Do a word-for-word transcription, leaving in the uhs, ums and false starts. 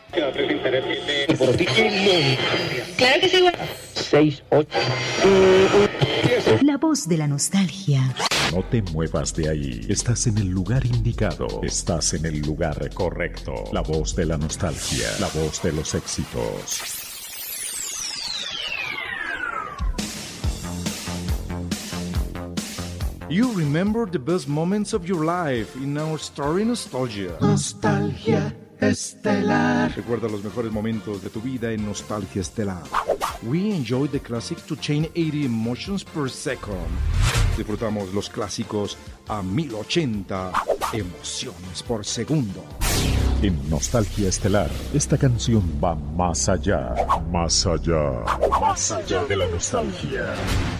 ¿Qué otros intereses de por ti? Claro que sí, güey. Seis, ocho. La voz de la nostalgia. No te muevas de ahí. Estás en el lugar indicado. Estás en el lugar correcto. La voz de la nostalgia. La voz de los éxitos. You remember the best moments of your life in our story Nostalgia. Nostalgia Estelar. Recuerda los mejores momentos de tu vida en Nostalgia Estelar. We enjoy the classic to chain eighty emotions per second. Disfrutamos los clásicos a mil ochenta emociones por segundo. En Nostalgia Estelar, esta canción va más allá. Más allá. Más allá de la nostalgia.